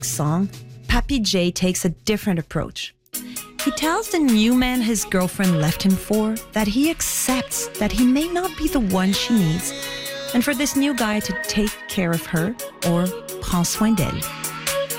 song, Papi J takes a different approach. He tells the new man his girlfriend left him for that he accepts that he may not be the one she needs, and for this new guy to take care of her, or prends soin d'elle.